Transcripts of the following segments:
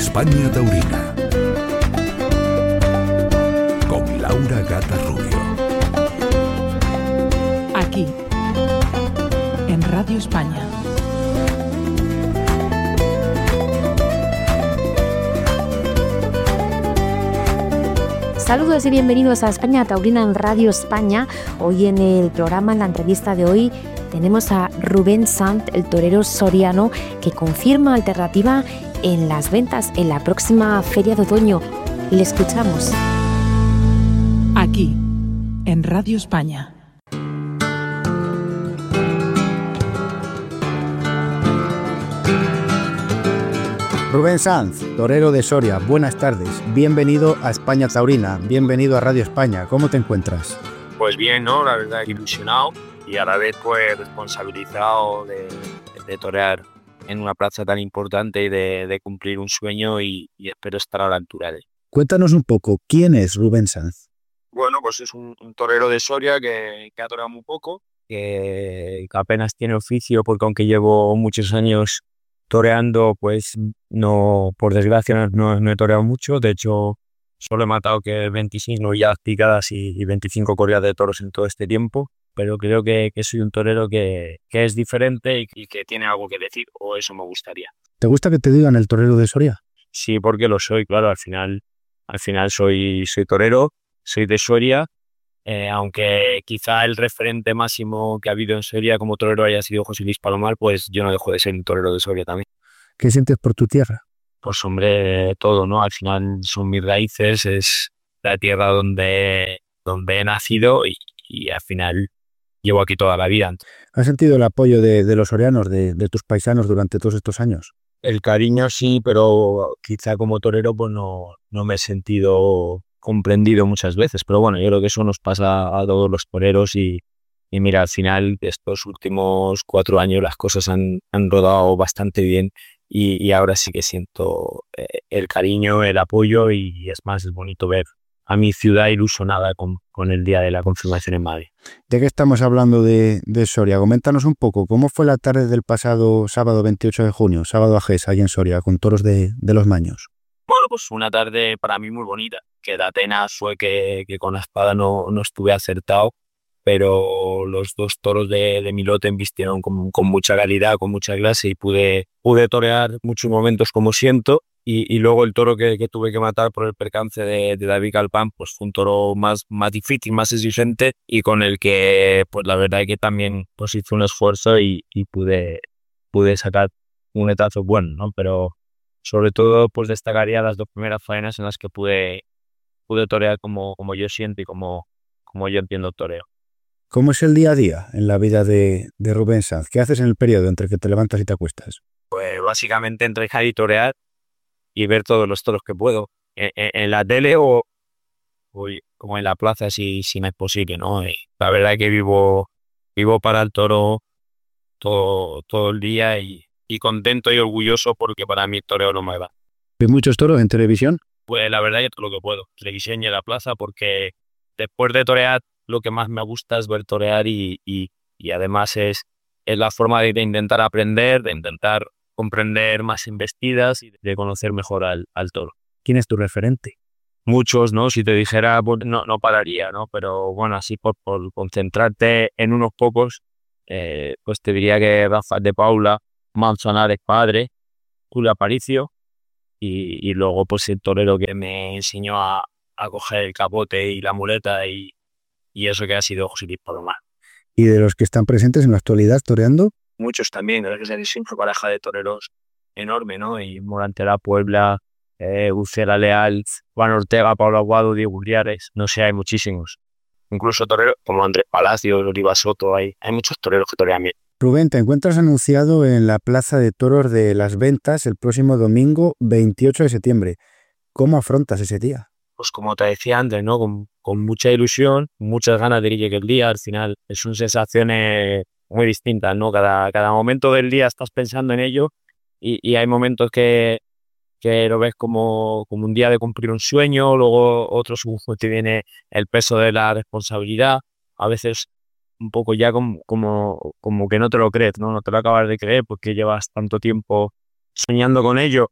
España Taurina con Laura Gata Rubio. Aquí, en Radio España. Saludos y bienvenidos a España Taurina en Radio España. Hoy en el programa, en la entrevista de hoy, tenemos a Rubén Sanz, el torero soriano, que confirma alternativa en las ventas en la próxima Feria de Otoño. Le escuchamos. Aquí, en Radio España. Rubén Sanz, torero de Soria, buenas tardes. Bienvenido a España Taurina, bienvenido a Radio España. ¿Cómo te encuentras? Pues bien, ¿no? La verdad, ilusionado y a la vez pues responsabilizado de torear en una plaza tan importante y de cumplir un sueño y espero estar a la altura de él. Cuéntanos un poco, ¿quién es Rubén Sanz? Bueno, pues es un torero de Soria que ha toreado muy poco, que apenas tiene oficio porque aunque llevo muchos años toreando, pues no, por desgracia no he toreado mucho. De hecho, solo he matado que 25 ya picadas y 25 corridas de toros en todo este tiempo, pero creo que soy un torero que es diferente y que tiene algo que decir, o eso me gustaría. ¿Te gusta que te digan el torero de Soria? Sí, porque lo soy, claro, al final soy torero, soy de Soria, aunque quizá el referente máximo que ha habido en Soria como torero haya sido José Luis Palomar, pues yo no dejo de ser un torero de Soria también. ¿Qué sientes por tu tierra? Pues hombre, todo, ¿no? Al final son mis raíces, es la tierra donde he nacido y al final llevo aquí toda la vida. ¿Has sentido el apoyo de los sorianos, de tus paisanos durante todos estos años? El cariño sí, pero quizá como torero pues no me he sentido comprendido muchas veces, pero bueno, yo creo que eso nos pasa a todos los toreros y mira, al final de estos últimos 4 años las cosas han rodado bastante bien y ahora sí que siento el cariño, el apoyo y es más, es bonito ver a mi ciudad ilusionada con el día de la confirmación en Madrid. Ya que estamos hablando de Soria, coméntanos un poco, ¿cómo fue la tarde del pasado sábado 28 de junio, sábado ajés, ahí en Soria, con toros de los Maños? Bueno, pues una tarde para mí muy bonita, que de Atenas fue que con la espada no estuve acertado, pero los dos toros de mi lote embistieron con mucha calidad, con mucha clase y pude torear muchos momentos como siento. Y luego el toro que tuve que matar por el percance de David Galpán, pues fue un toro más difícil, más exigente y con el que pues la verdad es que también pues hice un esfuerzo y pude sacar un etazo bueno, ¿no? Pero sobre todo pues destacaría las 2 primeras faenas en las que pude torear como yo siento y como yo entiendo el toreo. ¿Cómo es el día a día en la vida de Rubén Sanz? ¿Qué haces en el periodo entre que te levantas y te acuestas? Pues básicamente entrenar y torear y ver todos los toros que puedo en la tele o como en la plaza si me es posible, ¿no? La verdad es que vivo para el toro todo el día y contento y orgulloso porque para mí el toreo no me va. ¿Ves muchos toros en televisión? Pues la verdad es todo lo que puedo, televisión y en la plaza, porque después de torear lo que más me gusta es ver torear y además es la forma de intentar aprender, de intentar comprender más embestidas y de conocer mejor al toro. ¿Quién es tu referente? Muchos, ¿no? Si te dijera, pues no pararía, ¿no? Pero bueno, así por concentrarte en unos pocos, pues te diría que Rafael de Paula, Manzanares padre, Julio Aparicio y luego pues el torero que me enseñó a coger el capote y la muleta y eso que ha sido José Luis Palomar. ¿Y de los que están presentes en la actualidad toreando? Muchos también, es que es una pareja de toreros enorme, ¿no? Y Morantera Puebla, Ucela Leal, Juan Ortega, Pablo Aguado, Diego Uriares, no sé, hay muchísimos. Incluso toreros como Andrés Palacios, Oliva Soto, hay muchos toreros que torean bien. Rubén, te encuentras anunciado en la Plaza de Toros de Las Ventas el próximo domingo 28 de septiembre. ¿Cómo afrontas ese día? Pues como te decía antes, ¿no? Con mucha ilusión, muchas ganas de que llegue el día. Al final son sensaciones muy distintas, ¿no? Cada momento del día estás pensando en ello y hay momentos que lo ves como un día de cumplir un sueño, luego otros pues te viene el peso de la responsabilidad, a veces un poco ya como que no te lo crees, ¿no? No te lo acabas de creer porque llevas tanto tiempo soñando con ello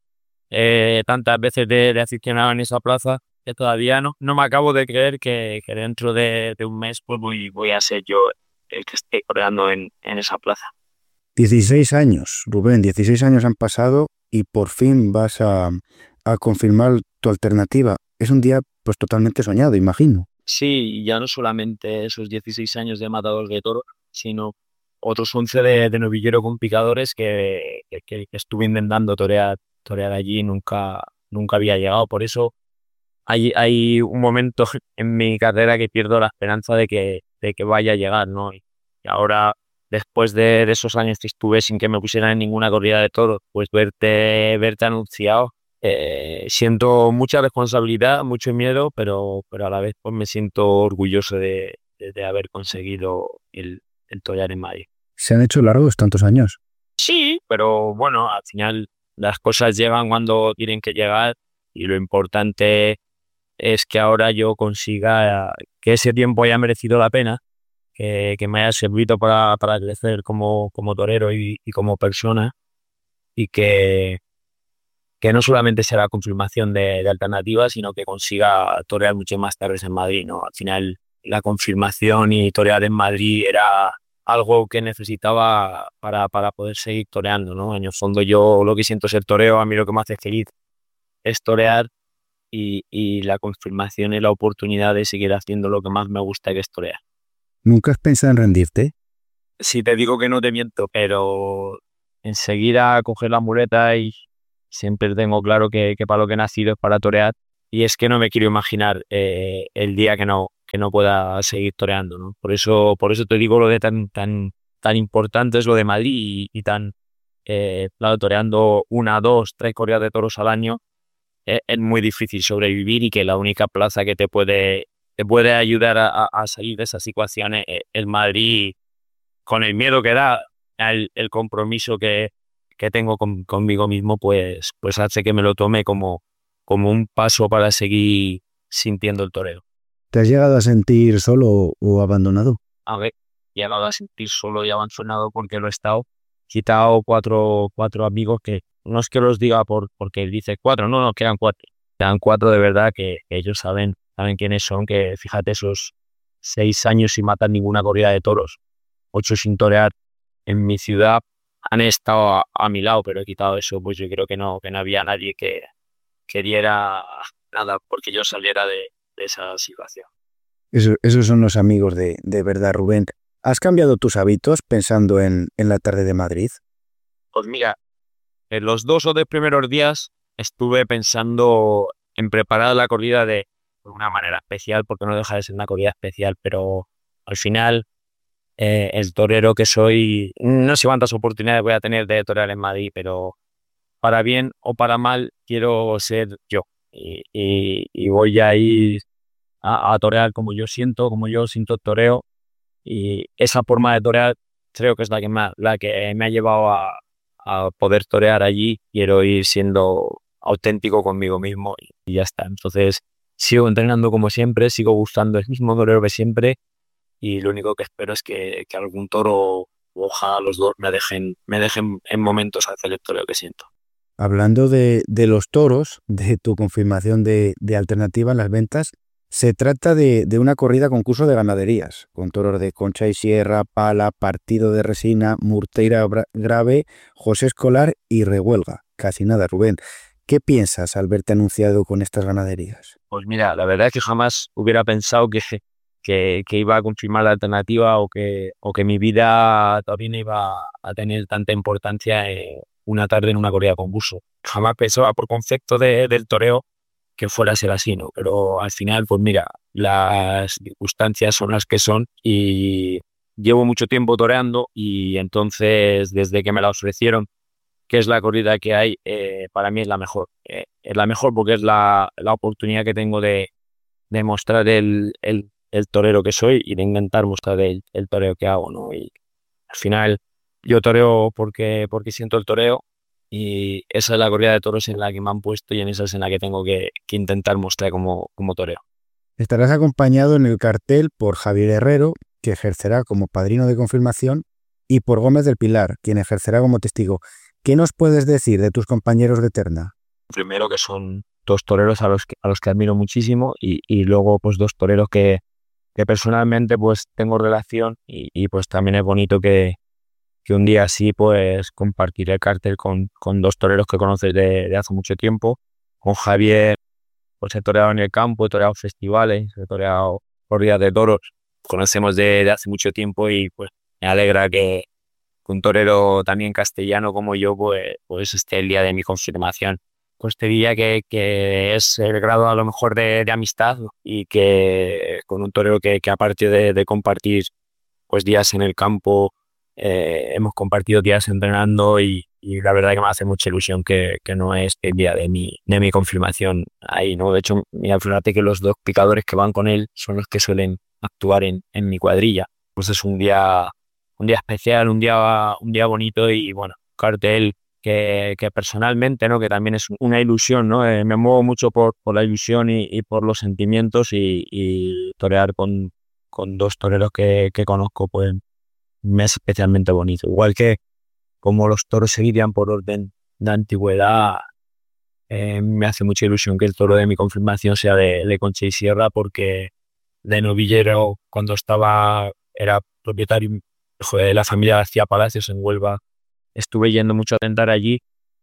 tantas veces de aficionado en esa plaza, que todavía no me acabo de creer que dentro de un mes pues voy a ser yo el que esté toreando en esa plaza. 16 años, Rubén, 16 años han pasado y por fin vas a confirmar tu alternativa. Es un día pues totalmente soñado, imagino. Sí, ya no solamente esos 16 años de matador de toros, sino otros 11 de novillero con picadores que estuve intentando torear allí y nunca había llegado. Por eso hay un momento en mi carrera que pierdo la esperanza de que vaya a llegar, ¿no? Y ahora, después de esos años que estuve sin que me pusieran en ninguna corrida de toros, pues verte anunciado, siento mucha responsabilidad, mucho miedo, pero a la vez pues me siento orgulloso de haber conseguido el torear en Madrid. ¿Se han hecho largos tantos años? Sí, pero bueno, al final las cosas llegan cuando tienen que llegar y lo importante es que ahora yo consiga que ese tiempo haya merecido la pena, que me haya servido para crecer como torero y como persona, y que no solamente sea la confirmación de alternativas, sino que consiga torear muchas más tardes en Madrid, ¿no? Al final la confirmación y torear en Madrid era algo que necesitaba para poder seguir toreando, ¿no? En el fondo yo lo que siento es el toreo, a mí lo que me hace feliz es torear, y la confirmación y la oportunidad de seguir haciendo lo que más me gusta, que es torear. ¿Nunca has pensado en rendirte? Si te digo que no te miento, pero enseguida coger la muleta y siempre tengo claro que para lo que he nacido es para torear, y es que no me quiero imaginar el día que no pueda seguir toreando, ¿no? Por eso te digo lo de tan importante es lo de Madrid y tan claro, toreando 1, 2, 3 corridas de toros al año. Es muy difícil sobrevivir, y que la única plaza que te puede ayudar a salir de esa situación es el Madrid, con el miedo que da, el compromiso que tengo conmigo mismo, pues hace que me lo tome como un paso para seguir sintiendo el toreo. ¿Te has llegado a sentir solo o abandonado? A ver, he llegado a sentir solo y abandonado porque lo he estado. Quitado cuatro amigos que no es que los diga porque dice 4, no, quedan 4. Quedan 4 de verdad que ellos saben quiénes son, que fíjate, esos 6 años sin matar ninguna corrida de toros, 8 sin torear en mi ciudad, han estado a mi lado, pero he quitado eso, pues yo creo que no había nadie que queriera nada porque yo saliera de esa situación. Esos son los amigos de verdad, Rubén. ¿Has cambiado tus hábitos pensando en la tarde de Madrid? Pues mira, en los 2 o 3 primeros días estuve pensando en preparar la corrida de una manera especial, porque no deja de ser una corrida especial, pero al final el torero que soy, no sé cuántas oportunidades voy a tener de torear en Madrid, pero para bien o para mal quiero ser yo, y voy a ir a torear como yo siento el toreo, y esa forma de torear creo que es la que me ha llevado a poder torear allí. Quiero ir siendo auténtico conmigo mismo y ya está. Entonces sigo entrenando como siempre, sigo buscando el mismo torero que siempre, y lo único que espero es que algún toro, ojalá los dos, me dejen en momentos hacer el toreo que siento. Hablando de los toros, de tu confirmación de alternativa en las ventas, se trata de una corrida concurso de ganaderías, con toros de Concha y Sierra, Pala, Partido de Resina, Murteira Grave, José Escolar y Rehuelga. Casi nada, Rubén. ¿Qué piensas al verte anunciado con estas ganaderías? Pues mira, la verdad es que jamás hubiera pensado que iba a confirmar la alternativa, o que mi vida todavía iba a tener tanta importancia una tarde en una corrida concurso. Jamás pensaba por concepto del toreo que fuera a ser así, ¿no? Pero al final, pues mira, las circunstancias son las que son, y llevo mucho tiempo toreando, y entonces desde que me la ofrecieron, que es la corrida que hay, para mí es la mejor. Es la mejor porque es la oportunidad que tengo de mostrar el torero que soy, y de intentar mostrar el toreo que hago, ¿no? Y al final yo toreo porque siento el toreo, y esa es la corrida de toros en la que me han puesto, y en esa es en la que tengo que intentar mostrar como toreo. Estarás acompañado en el cartel por Javier Herrero, que ejercerá como padrino de confirmación, y por Gómez del Pilar, quien ejercerá como testigo. ¿Qué nos puedes decir de tus compañeros de terna? Primero, que son dos toreros a los que admiro muchísimo, y luego pues dos toreros que personalmente pues tengo relación, y pues también es bonito que un día así pues compartiré el cartel con dos toreros que conoces de hace mucho tiempo. Con Javier pues he toreado en el campo, he toreado festivales, he toreado corridas de toros. Conocemos de hace mucho tiempo, y pues me alegra que un torero también castellano como yo pues esté el día de mi confirmación. Pues te diría que es el grado a lo mejor de amistad, y que con un torero que aparte de compartir pues días en el campo, hemos compartido días entrenando, y la verdad que me hace mucha ilusión que no es el día de mi confirmación ahí, ¿no? De hecho, mira, fíjate que los dos picadores que van con él son los que suelen actuar en mi cuadrilla. Pues es un día especial, un día bonito, y bueno, cartel que personalmente, ¿no? Que también es una ilusión, ¿no? Me muevo mucho por la ilusión y por los sentimientos, y torear con dos toreros que conozco, pues me es especialmente bonito. Igual que como los toros se lidian por orden de antigüedad, me hace mucha ilusión que el toro de mi confirmación sea de Concha y Sierra, porque de novillero, cuando era propietario de la familia García Palacios en Huelva, estuve yendo mucho a tentar allí,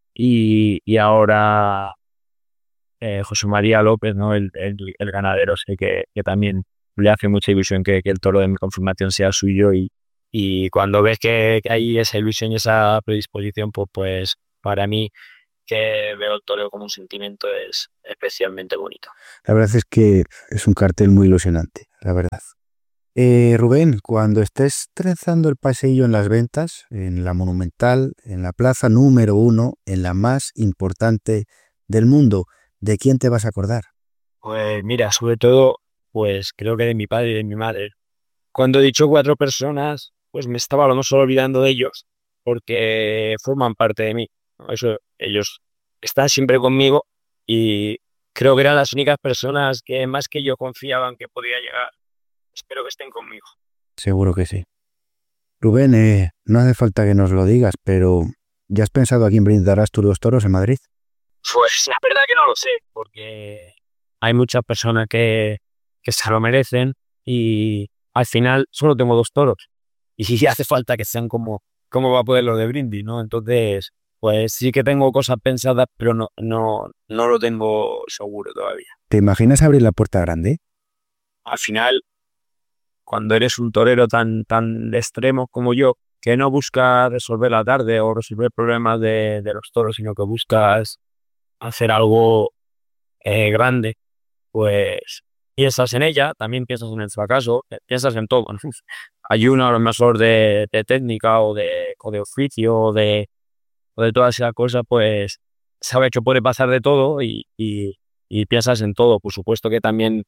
y ahora José María López, ¿no? El ganadero, sé que también le hace mucha ilusión que el toro de mi confirmación sea suyo, y cuando ves que hay esa ilusión y esa predisposición, pues para mí, que veo el toro como un sentimiento, es especialmente bonito. La verdad es que es un cartel muy ilusionante, la verdad. Rubén, cuando estés trenzando el paseillo en las ventas, en la Monumental, en la plaza número 1, en la más importante del mundo, ¿de quién te vas a acordar? Pues mira, sobre todo, pues creo que de mi padre y de mi madre. Cuando he dicho 4 personas, pues me estaba a lo mejor olvidando de ellos, porque forman parte de mí, ¿no? Eso, ellos están siempre conmigo, y creo que eran las únicas personas que más que yo confiaban que podía llegar. Espero que estén conmigo. Seguro que sí. Rubén, no hace falta que nos lo digas, pero ¿ya has pensado a quién brindarás tú los toros en Madrid? Pues la verdad que no lo sé, porque hay muchas personas que se lo merecen, y al final solo tengo 2 toros. Y si hace falta que sean como va a poder lo de Brindis, ¿no? Entonces, pues sí que tengo cosas pensadas, pero no lo tengo seguro todavía. ¿Te imaginas abrir la puerta grande? Al final, cuando eres un torero tan de extremos como yo, que no busca resolver la tarde o resolver problemas de los toros, sino que buscas hacer algo grande, pues piensas en ella, también piensas en el fracaso, piensas en todo, ¿no? Hay uno a lo mejor de técnica o de oficio o de todas esas cosas, pues sabes que puede pasar de todo, y piensas en todo. Por supuesto que también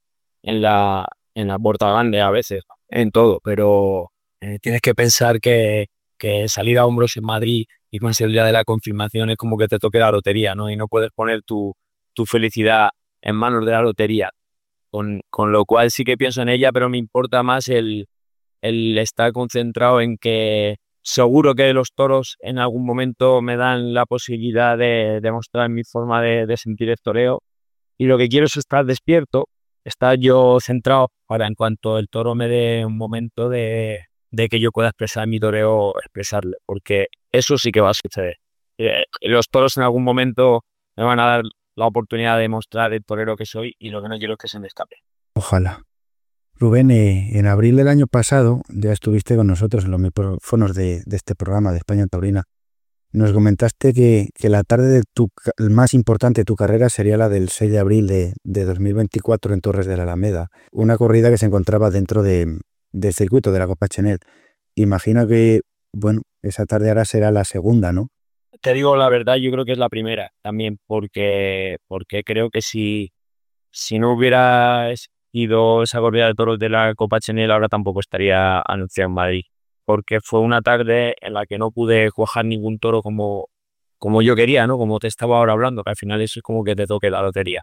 en la puerta grande a veces, en todo, pero tienes que pensar que salir a hombros en Madrid, y más el día de la confirmación, es como que te toque la lotería, ¿no? Y no puedes poner tu felicidad en manos de la lotería. Con lo cual sí que pienso en ella, pero me importa más el estar concentrado en que seguro que los toros en algún momento me dan la posibilidad de demostrar mi forma de sentir el toreo, y lo que quiero es estar despierto, estar yo centrado para, en cuanto el toro me dé un momento de que yo pueda expresar mi toreo, expresarle, porque eso sí que va a suceder. Los toros en algún momento me van a dar la oportunidad de mostrar el torero que soy, y lo que no quiero es que se me escape. Ojalá. Rubén, en abril del año pasado ya estuviste con nosotros en los micrófonos de este programa de España Taurina. Nos comentaste que la tarde más importante de tu carrera sería la del 6 de abril de 2024 en Torres de la Alameda, una corrida que se encontraba dentro del circuito de la Copa Chenet. Imagino que, bueno, esa tarde ahora será la segunda, ¿no? Te digo la verdad, yo creo que es la primera también, porque creo que si no hubiera ido esa corrida de toros de la Copa Chenel, ahora tampoco estaría anunciado en Madrid, porque fue una tarde en la que no pude cuajar ningún toro como yo quería, ¿no? Como te estaba ahora hablando, que al final eso es como que te toque la lotería.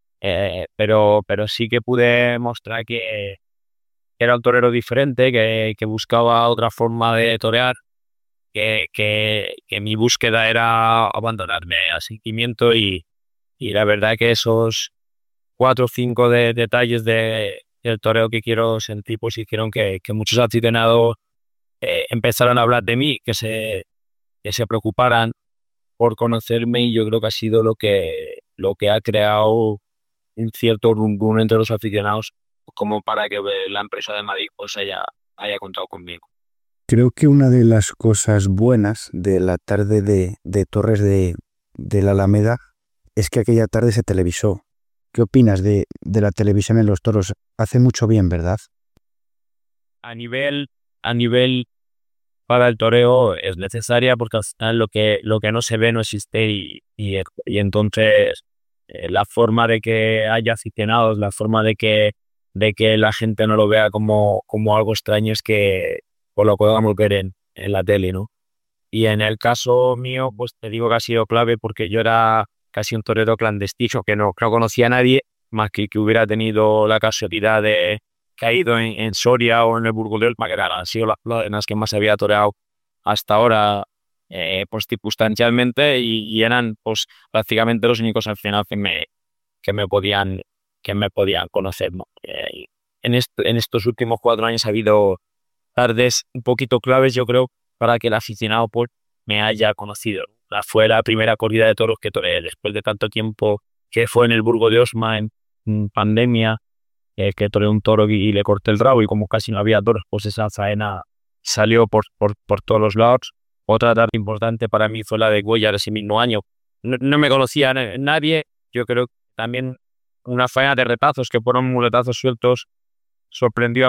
Pero sí que pude mostrar que era un torero diferente, que buscaba otra forma de torear, que mi búsqueda era abandonarme al sentimiento, Y la verdad que esos 4 o 5 detalles del toreo que quiero sentir, pues hicieron que muchos aficionados empezaran a hablar de mí, que se preocuparan por conocerme, y yo creo que ha sido lo que ha creado un cierto rum entre los aficionados, como para que la empresa de Madrid pues haya contado conmigo. Creo que una de las cosas buenas de la tarde de Torres de la Alameda es que aquella tarde se televisó. ¿Qué opinas de la televisión en los toros? Hace mucho bien, ¿verdad? A nivel para el toreo es necesaria, porque al final lo que no se ve no existe, y entonces la forma de que haya aficionados, la forma de que la gente no lo vea como algo extraño, es que por lo que podamos ver en la tele, ¿no? Y en el caso mío, pues te digo que ha sido clave, porque yo era casi un torero clandestino, que no conocía a nadie más que hubiera tenido la casualidad de caído en Soria o en el Burgos de Olma, que han sido en las que más había toreado hasta ahora, pues circunstancialmente, y eran pues prácticamente los únicos al final que me podían conocer, ¿no? En estos últimos 4 años ha habido tardes un poquito claves, yo creo, para que el aficionado pues me haya conocido. Fue la primera corrida de toros que toreé después de tanto tiempo, que fue en el Burgo de Osma en pandemia, que toreé un toro y le corté el rabo, y como casi no había toros, pues esa faena salió por todos los lados. Otra tarde importante para mí fue la de Cuéllar ese mismo año. No me conocía nadie, yo creo que también una faena de retazos, que fueron muletazos sueltos, sorprendió a